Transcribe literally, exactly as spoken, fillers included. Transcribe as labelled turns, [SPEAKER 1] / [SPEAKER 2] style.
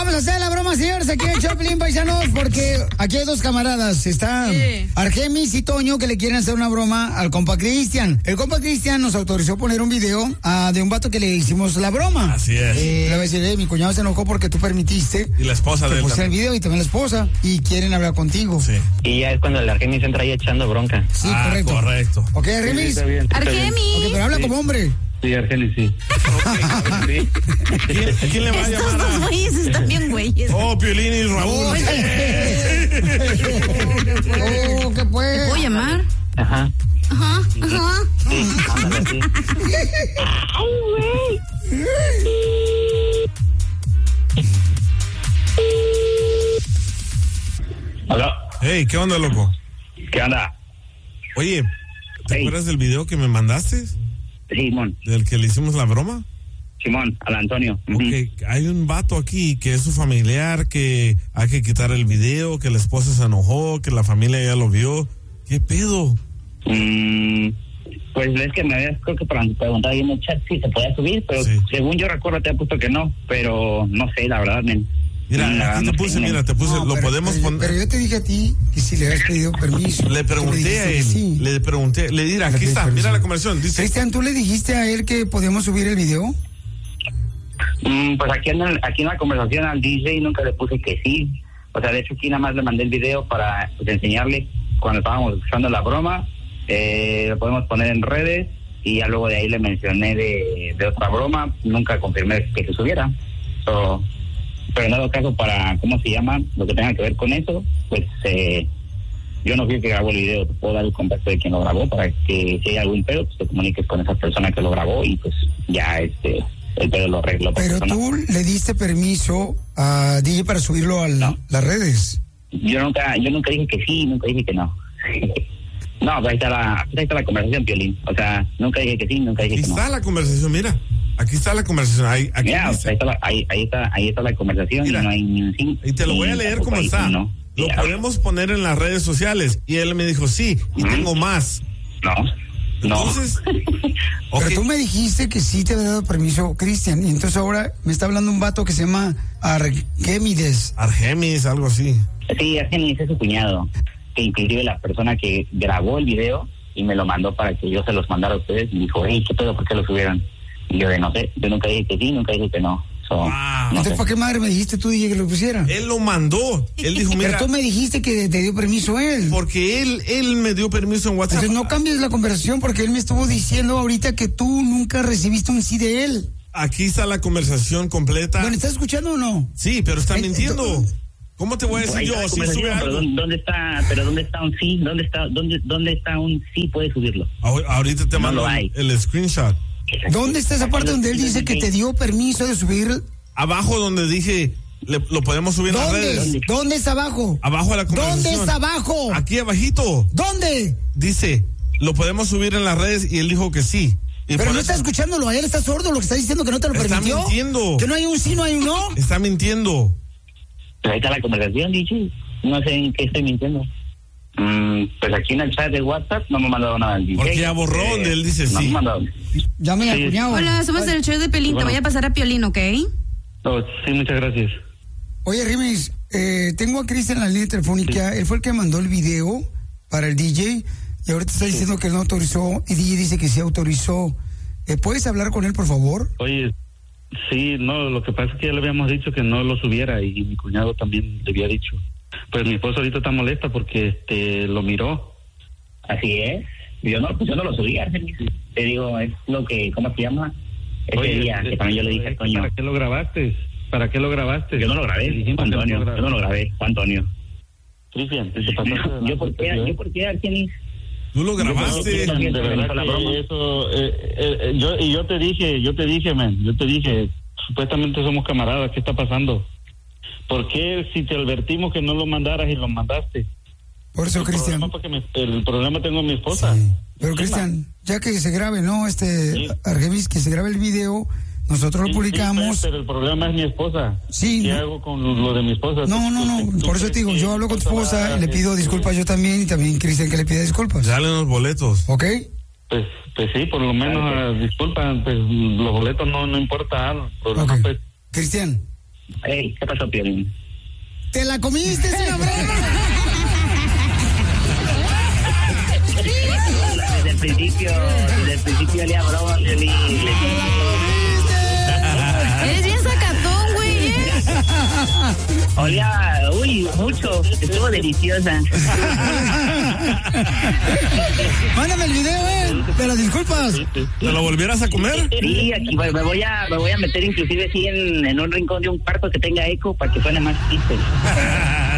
[SPEAKER 1] Vamos a hacer la broma, señores, aquí en Choplin, paisanos, porque aquí hay dos camaradas. Está sí. Argemis y Toño, que le quieren hacer una broma al compa Cristian. El compa Cristian nos autorizó poner un video uh, de un vato que le hicimos la broma.
[SPEAKER 2] Así es.
[SPEAKER 1] Eh, le voy a decir, eh, mi cuñado se enojó porque tú permitiste.
[SPEAKER 2] Y la esposa de él
[SPEAKER 1] el video y también la esposa. Y quieren hablar contigo.
[SPEAKER 3] Sí. Y ya es cuando el Argemis entra ahí echando bronca.
[SPEAKER 1] Sí,
[SPEAKER 2] ah,
[SPEAKER 1] correcto.
[SPEAKER 2] correcto.
[SPEAKER 1] Ok, Argemis.
[SPEAKER 4] Sí, bien,
[SPEAKER 1] Argemis. Ok, pero habla sí. como hombre.
[SPEAKER 4] Sí, Argenis, sí.
[SPEAKER 2] Okay, sí. ¿Quién, ¿Quién le va a llamar?
[SPEAKER 5] Estos dos güeyes están bien güeyes.
[SPEAKER 2] Oh, Piolín y Raúl.
[SPEAKER 1] Oh, ¿qué pues?
[SPEAKER 5] ¿Puedo llamar?
[SPEAKER 3] Ajá.
[SPEAKER 5] Ajá, ajá.
[SPEAKER 3] Sí, ándale, sí.
[SPEAKER 5] Ay, güey.
[SPEAKER 4] Hola.
[SPEAKER 2] Hey, ¿qué onda, loco?
[SPEAKER 4] ¿Qué onda?
[SPEAKER 2] Oye, ¿te hey. acuerdas del video que me mandaste?
[SPEAKER 4] Simón.
[SPEAKER 2] ¿Del que le hicimos la broma?
[SPEAKER 4] Simón, al Antonio.
[SPEAKER 2] Ok, uh-huh. Hay un vato aquí que es su familiar, que hay que quitar el video, que la esposa se enojó, que la familia ya lo vio. ¿Qué pedo?
[SPEAKER 4] Mm, pues es que me habías, creo que preguntado ahí en el chat si se podía subir, pero sí. Según yo recuerdo te he puesto que no, pero no sé, la verdad, men.
[SPEAKER 2] Mira, la, aquí te puse, sé, mira, te puse, no, lo
[SPEAKER 1] pero,
[SPEAKER 2] podemos
[SPEAKER 1] pero,
[SPEAKER 2] poner.
[SPEAKER 1] Pero yo te dije a ti que si le habías pedido permiso.
[SPEAKER 2] Le pregunté a él, sí. le pregunté, le diré, aquí está, permiso. Mira la conversación. Dice,
[SPEAKER 1] Cristian, ¿tú le dijiste a él que podíamos subir el video?
[SPEAKER 4] Mm, pues aquí en, el, aquí en la conversación al D J nunca le puse que sí. O sea, de hecho aquí nada más le mandé el video para pues, enseñarle cuando estábamos escuchando la broma. Eh, lo podemos poner en redes y ya luego de ahí le mencioné de, de otra broma. Nunca confirmé que se subiera. So, pero en dado caso para, ¿cómo se llama? Lo que tenga que ver con eso, pues eh, yo no fui el que grabó el video. Te puedo dar el contacto de quien lo grabó para que si hay algún pedo, pues te comuniques con esa persona que lo grabó y pues ya este el pedo lo arregló.
[SPEAKER 1] Pero persona. Tú le diste permiso a D J para subirlo a la, ¿no? las redes.
[SPEAKER 4] Yo nunca, yo nunca dije que sí, nunca dije que no. No, pues ahí está la, ahí está la conversación, Piolín. O sea, nunca dije que sí, nunca dije
[SPEAKER 2] aquí
[SPEAKER 4] que no.
[SPEAKER 2] Aquí está la conversación, mira. Aquí está la conversación. Ahí, aquí
[SPEAKER 4] yeah,
[SPEAKER 2] dice.
[SPEAKER 4] ahí, está la, ahí, ahí, está, ahí está la conversación. Mira, y no hay ni un sí.
[SPEAKER 2] Y te lo voy a leer como está. No. Lo yeah. podemos poner en las redes sociales. Y él me dijo, sí, y uh-huh. tengo más.
[SPEAKER 4] No. No.
[SPEAKER 2] Entonces,
[SPEAKER 1] okay. Pero tú me dijiste que sí te había dado permiso, Cristian, y entonces ahora me está hablando un vato que se llama Argemis.
[SPEAKER 2] Argemis, algo así.
[SPEAKER 4] Sí, Argemis es su cuñado, que inclusive la persona que grabó el video y me lo mandó para que yo se los mandara a ustedes y dijo, hey, ¿qué pedo? ¿Por qué lo subieron? Y yo de no sé, yo nunca dije que sí, nunca dije que no. So,
[SPEAKER 2] wow.
[SPEAKER 4] no
[SPEAKER 1] entonces,
[SPEAKER 4] sé.
[SPEAKER 1] ¿para qué madre me dijiste tú, dije que lo pusiera?
[SPEAKER 2] Él lo mandó. Él dijo, mira.
[SPEAKER 1] Pero tú me dijiste que te dio permiso él.
[SPEAKER 2] Porque él, él me dio permiso en WhatsApp.
[SPEAKER 1] Entonces no cambies la conversación porque él me estuvo diciendo ahorita que tú nunca recibiste un sí de él.
[SPEAKER 2] Aquí está la conversación completa.
[SPEAKER 1] Bueno, ¿estás escuchando o no?
[SPEAKER 2] Sí, pero está
[SPEAKER 1] eh,
[SPEAKER 2] mintiendo.
[SPEAKER 1] Entonces,
[SPEAKER 2] ¿cómo te voy a decir yo?
[SPEAKER 4] Si sube algo. Pero ¿dónde está, pero dónde está un sí? ¿Dónde está, dónde, dónde está un sí? Puedes subirlo.
[SPEAKER 2] Ahorita te
[SPEAKER 4] no
[SPEAKER 2] mando el screenshot.
[SPEAKER 1] ¿Dónde está esa parte donde él dice que te dio permiso de subir?
[SPEAKER 2] Abajo donde dije, le, lo podemos subir en las redes.
[SPEAKER 1] ¿Dónde? ¿Dónde está abajo?
[SPEAKER 2] Abajo de la conversación.
[SPEAKER 1] ¿Dónde está abajo?
[SPEAKER 2] Aquí abajito.
[SPEAKER 1] ¿Dónde?
[SPEAKER 2] Dice, lo podemos subir en las redes y él dijo que sí. Y
[SPEAKER 1] pero no está escuchándolo, a él está sordo lo que está diciendo que no te lo
[SPEAKER 2] está
[SPEAKER 1] permitió.
[SPEAKER 2] Está mintiendo.
[SPEAKER 1] Que no hay un sí, no hay un no.
[SPEAKER 2] Está mintiendo.
[SPEAKER 4] Pero ahí está la conversación, dicho. No sé en qué estoy mintiendo. Mm, pues aquí en el chat de WhatsApp no me ha mandado nada. D J.
[SPEAKER 2] Porque ya borró eh, donde él dice
[SPEAKER 4] no
[SPEAKER 2] sí.
[SPEAKER 4] Me ha mandado.
[SPEAKER 1] Ya me sí. cuñado.
[SPEAKER 5] Hola, somos el show de Piolín. Bueno. Te voy a pasar a Piolín, ¿ok?
[SPEAKER 4] Oh, sí, muchas gracias.
[SPEAKER 1] Oye, Rimis, eh, tengo a Cristian en la línea telefónica. Sí. Él fue el que mandó el video para el D J y ahorita está diciendo sí. que él no autorizó y D J dice que sí autorizó. Eh, ¿Puedes hablar con él, por favor?
[SPEAKER 6] Oye, sí, no, lo que pasa es que ya le habíamos dicho que no lo subiera y mi cuñado también le había dicho. Pues mi esposa ahorita está molesta porque este lo miró.
[SPEAKER 4] Así es. Yo no, pues yo no lo subí, Argenis. Te digo, es lo que, ¿cómo se llama? Ese
[SPEAKER 6] Oye,
[SPEAKER 4] día que también yo le dije a Antonio.
[SPEAKER 6] ¿Para qué lo grabaste? ¿Para qué lo grabaste?
[SPEAKER 4] Yo no lo grabé, Juan Antonio. Yo no lo grabé, Juan Antonio.
[SPEAKER 6] Cristian, ¿te
[SPEAKER 4] pasaste? Yo por qué, yo por qué, Argenis.
[SPEAKER 2] Tú lo grabaste.
[SPEAKER 6] Yo, de verdad que eso, eh, eh, yo y yo te dije, yo te dije, man, yo te dije, supuestamente somos camaradas, ¿qué está pasando? ¿Por qué si te advertimos que no lo mandaras y lo mandaste?
[SPEAKER 1] Por eso, Cristian.
[SPEAKER 6] El problema tengo a mi esposa.
[SPEAKER 1] Sí. Pero, Cristian, ya que se grabe, ¿no? Este, sí. Argemis, que se grabe el video, nosotros
[SPEAKER 6] sí,
[SPEAKER 1] lo publicamos.
[SPEAKER 6] Sí, pero el problema es mi esposa.
[SPEAKER 1] Sí.
[SPEAKER 6] ¿Qué
[SPEAKER 1] no.
[SPEAKER 6] hago con lo de mi esposa?
[SPEAKER 1] No, no, no. ¿Tú, tú por eso te digo, yo hablo con tu esposa y le pido disculpas yo también y también Cristian que le pida disculpas.
[SPEAKER 2] Dale unos boletos.
[SPEAKER 1] ¿Ok?
[SPEAKER 6] Pues, pues sí, por lo menos uh, disculpa, pues los boletos no, no importa.
[SPEAKER 1] Okay. Pues, Cristian.
[SPEAKER 4] Ey, ¿qué pasó, Piolín?
[SPEAKER 1] ¿Te la comiste? ¡Es una broma!
[SPEAKER 4] Desde el principio, desde el principio le broma, Piolín.
[SPEAKER 5] Eres bien sacatón, güey. ¿eh?
[SPEAKER 4] Olía, uy, mucho. Estuvo deliciosa.
[SPEAKER 1] Mándame el video, eh. Te las disculpas.
[SPEAKER 2] ¿Te lo volvieras a comer?
[SPEAKER 4] Sí, aquí me voy a, me voy a meter inclusive así en, en un rincón de un cuarto que tenga eco para que suene más triste.